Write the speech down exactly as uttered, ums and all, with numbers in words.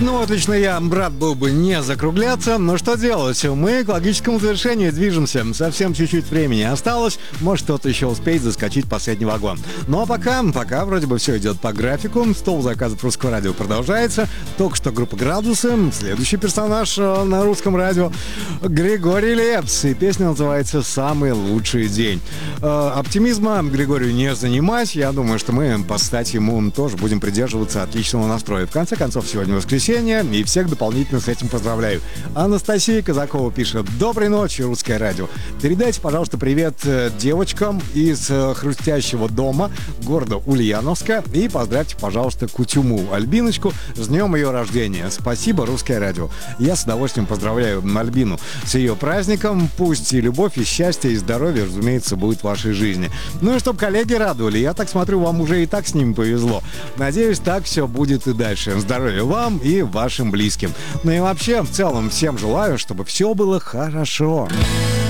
Ну, вот лично я, брат, был бы не закругляться, но что делать? Мы к логическому завершению движемся. Совсем чуть-чуть времени осталось, может кто-то еще успеет заскочить в последний вагон. Ну а пока, пока вроде бы все идет по графику, стол заказов русского радио продолжается. Только что группа «Градусы», следующий персонаж на русском радио Григорий Лепс, и песня называется «Самый лучший день». Э, оптимизма Григорию не занимать, я думаю, что мы по стати ему тоже будем придерживаться отличного настроя. В конце концов, сегодня воскресенье, и всех дополнительно с этим поздравляю. Анастасия Казакова пишет: «Доброй ночи, русское радио. Передайте, пожалуйста, привет девочкам из хрустящего дома города Ульяновска и поздравьте, пожалуйста, Кутюму Альбиночку с днем ее рождения. Спасибо, русское радио». Я с удовольствием поздравляю Альбину с ее праздником. Пусть и любовь, и счастье, и здоровье, разумеется, будет в вашей жизни. Ну и чтобы коллеги радовали. Я так смотрю, вам уже и так с ними повезло. Надеюсь, так все будет и дальше. Здоровья вам и вашим близким. Ну и вообще, в целом, всем желаю, чтобы все было хорошо.